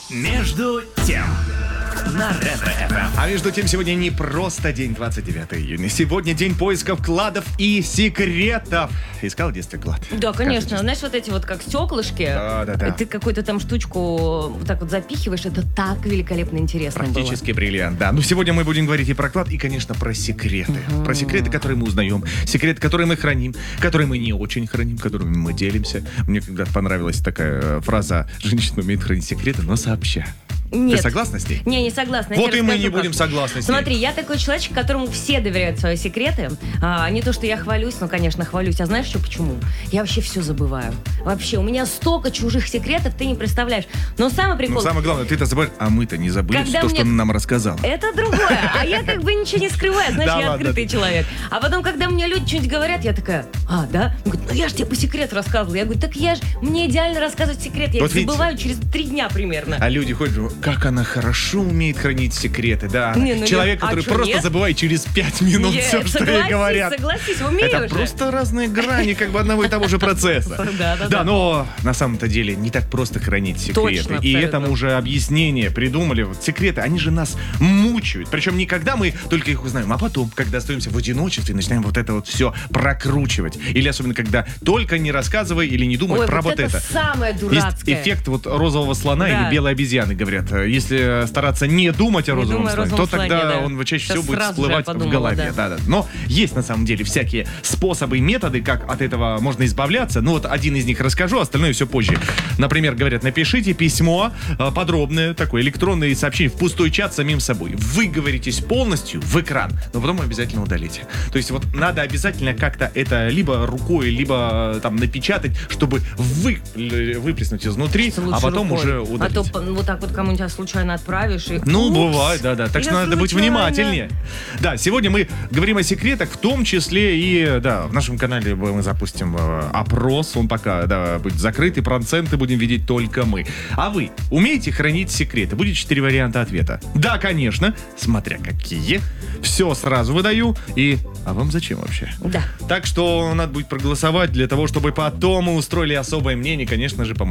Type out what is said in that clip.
Между тем на Ретро-ФМ. А между тем, сегодня не просто день 29 июня. Сегодня день поисков кладов и секретов. Искал в детстве клад? Да, конечно. Кажется. Знаешь, вот эти вот как стеклышки. Да. Ты какую-то там штучку вот так вот запихиваешь. Это так великолепно интересно Практически бриллиант, да. Но сегодня мы будем говорить и про клад, и, конечно, про секреты. Про секреты, которые мы узнаем. Секреты, которые мы храним. Которые мы не очень храним. Которыми мы делимся. Мне когда-то понравилась такая фраза: женщина умеет хранить секреты, но сообща. Нет. Ты согласна с ней? Не согласна. Я Вот тебе и мы расскажу, не будем как. согласны с ней. Смотри, я такой человек, которому все доверяют свои секреты. Не то, что я хвалюсь, но, конечно, хвалюсь. А знаешь, что почему? Я вообще все забываю. Вообще, у меня столько чужих секретов, ты не представляешь. Но самый прикол... Но самое главное, ты-то забываешь, а мы-то не забыли Когда то, мне- что он нам рассказал. Это другое. А я как бы ничего не скрываю. Знаешь, Да я ладно. открытый человек. А потом, когда мне люди что-нибудь говорят, я такая: да? Он говорит: я же тебе по секрету рассказывала. Я говорю: так мне идеально рассказывать секрет. Я Вот их видите? забываю через 3 дня примерно. А люди ходят, как она хорошо умеет хранить секреты, да. Не, ну Человек, я- который чё, просто нет? забывает через 5 минут все, что ей говорят. Согласись, умею Это же. просто разные грани как бы одного и того же процесса. Да. Да, но на самом-то деле не так просто хранить секреты. Точно, И абсолютно. этому уже объяснение придумали. Вот секреты, они же нас мучают. Причем не когда мы только их узнаем, а потом, когда остаемся в одиночестве, начинаем вот это вот все прокручивать. Или особенно, когда только не рассказывай или не думай Ой, про вот это самое Есть дурацкое. эффект вот розового слона Да. или белой обезьяны, говорят. Если стараться не думать о Не розовом думай о слоне, то розовом слоне, тогда да. он чаще Сейчас всего будет сразу же всплывать я в подумала, голове. да. Да. Но есть на самом деле всякие способы и методы, как от этого можно избавляться. Ну вот один из них расскажу, остальное все позже. Например, говорят, напишите письмо подробное, такое электронное сообщение в пустой чат самим собой. Выговоритесь полностью в экран, но потом обязательно удалите. То есть вот надо обязательно как-то это либо рукой, либо там напечатать, чтобы выплеснуть изнутри, Лучше а потом рукой. уже удалить. А то вот так вот кому-нибудь случайно отправишь и... Ну, упс, бывает, да. Так что я надо быть случайно. внимательнее. Да, сегодня мы говорим о секретах, в том числе и, да, в нашем канале мы запустим опрос. Он пока, да, будет закрыт, и проценты будем видеть только мы. А вы умеете хранить секреты? Будет 4 варианта ответа. Да, конечно, смотря какие. Все сразу выдаю. А вам зачем вообще? Да. Так что надо будет проголосовать для того, чтобы потом мы устроили особое мнение, конечно же, по